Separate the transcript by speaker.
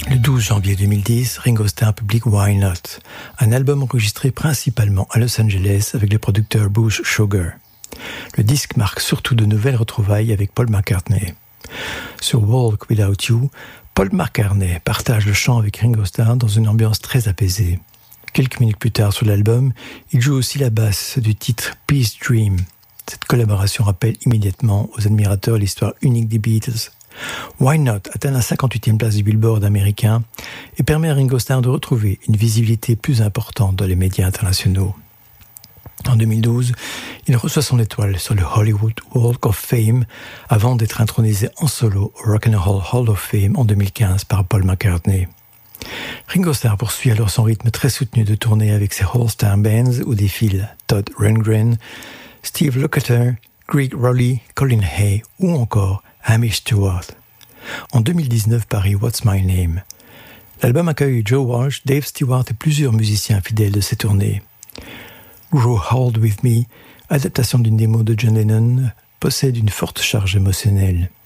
Speaker 1: Le 12 janvier 2010, Ringo Starr publie Why Not, un album enregistré principalement à Los Angeles avec le producteur Bush Sugar. Le disque marque surtout de nouvelles retrouvailles avec Paul McCartney. Sur Walk Without You, Paul McCartney partage le chant avec Ringo Starr dans une ambiance très apaisée. Quelques minutes plus tard sur l'album, il joue aussi la basse du titre Peace Dream. Cette collaboration rappelle immédiatement aux admirateurs l'histoire unique des Beatles. Why Not atteint la 58e place du Billboard américain et permet à Ringo Starr de retrouver une visibilité plus importante dans les médias internationaux. En 2012, il reçoit son étoile sur le Hollywood Walk of Fame avant d'être intronisé en solo au Rock and Roll Hall of Fame en 2015 par Paul McCartney. Ringo Starr poursuit alors son rythme très soutenu de tournée avec ses All-Star Bands où défilent Todd Rundgren, Steve Lukather, Gregg Rolie, Colin Hay ou encore Hamish Stewart. En 2019 paru What's My Name. L'album accueille Joe Walsh, Dave Stewart et plusieurs musiciens fidèles de ces tournées. Grow Hold With Me, adaptation d'une démo de John Lennon, possède une forte charge émotionnelle.